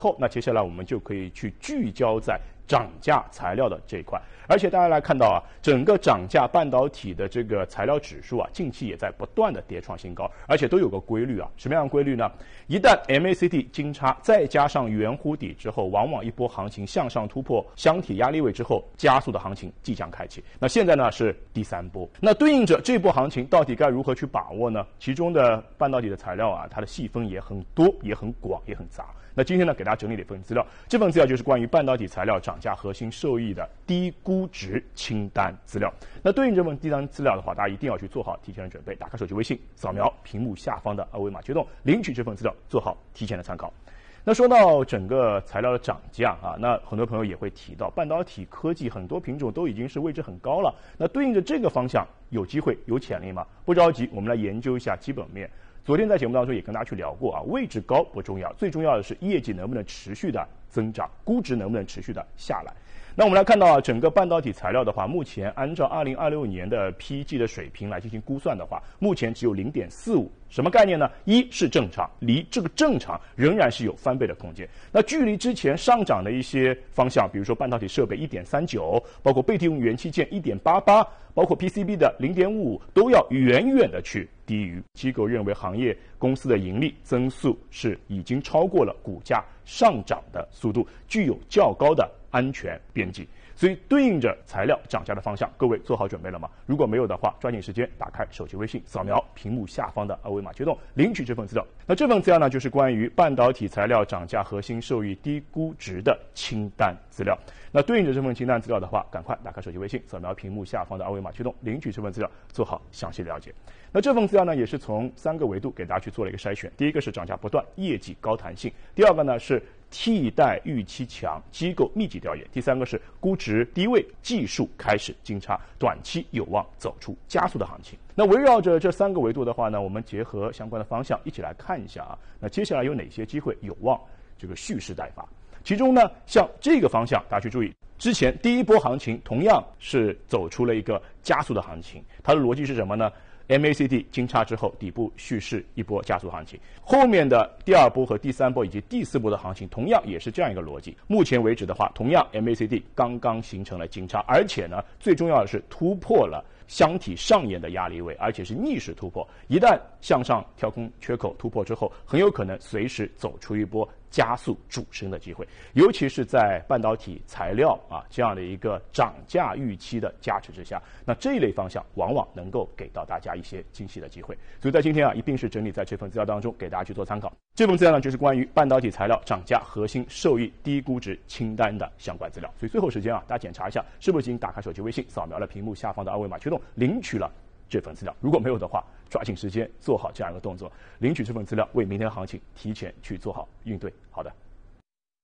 后，那接下来我们就可以去聚焦在涨价材料的这一块。而且大家来看到啊，整个涨价半导体的这个材料指数啊，近期也在不断的跌创新高，而且都有个规律啊，什么样的规律呢？一旦 MACD 金叉再加上圆弧底之后，往往一波行情向上突破箱体压力位之后，加速的行情即将开启。那现在呢是第3波，那对应着这波行情到底该如何去把握呢？其中的半导体的材料啊，它的细分也很多，也很广，也很杂。那今天呢，给大家整理了一份资料，这份资料就是关于半导体材料涨价核心受益的低估值清单资料。那对应这份低单资料的话，大家一定要去做好提前的准备，打开手机微信，扫描屏幕下方的2维码驱动，领取这份资料，做好提前的参考。那说到整个材料的涨价啊，那很多朋友也会提到半导体科技很多品种都已经是位置很高了，那对应着这个方向有机会有潜力吗？不着急，我们来研究一下基本面。昨天在节目当中也跟大家去聊过啊，位置高不重要，最重要的是业绩能不能持续的增长，估值能不能持续的下来。那我们来看到啊，整个半导体材料的话，目前按照2026年的 PEG 的水平来进行估算的话，目前只有 0.45， 什么概念呢？一是正常，离这个正常仍然是有翻倍的空间。那距离之前上涨的一些方向，比如说半导体设备 1.39， 包括被动元器件 1.88， 包括 PCB 的 0.55， 都要远远的去低于。机构认为行业公司的盈利增速是已经超过了股价上涨的速度，具有较高的安全边际。所以对应着材料涨价的方向，各位做好准备了吗？如果没有的话，抓紧时间打开手机微信，扫描屏幕下方的2维码驱动，领取这份资料。那这份资料呢，就是关于半导体材料涨价核心受益低估值的清单资料。那对应着这份清单资料的话，赶快打开手机微信，扫描屏幕下方的2维码驱动，领取这份资料，做好详细了解。那这份资料呢，也是从3个维度给大家去做了一个筛选。第一个是涨价不断，业绩高弹性；第二个呢是替代预期强，机构密集调研；第3个是估值低位，技术开始金叉，短期有望走出加速的行情。那围绕着这3个维度的话呢，我们结合相关的方向一起来看一下啊。那接下来有哪些机会有望这个蓄势待发？其中呢，像这个方向，大家去注意，之前第一波行情同样是走出了一个加速的行情，它的逻辑是什么呢？MACD 金叉之后，底部蓄势一波加速行情，后面的第2波和第3波以及第4波的行情，同样也是这样一个逻辑。目前为止的话，同样 MACD 刚刚形成了金叉，而且呢，最重要的是突破了箱体上沿的压力位，而且是逆势突破。一旦向上跳空缺口突破之后，很有可能随时走出一波加速主升的机会，尤其是在半导体材料啊这样的一个涨价预期的加持之下，那这一类方向往往能够给到大家一些惊喜的机会。所以在今天啊，一并是整理在这份资料当中给大家去做参考。这份资料呢，就是关于半导体材料涨价核心受益低估值清单的相关资料。所以最后时间啊，大家检查一下是不是已经打开手机微信，扫描了屏幕下方的2维码驱动，领取了这份资料。如果没有的话，抓紧时间做好这样一个动作，领取这份资料，为明天的行情提前去做好应对。好的。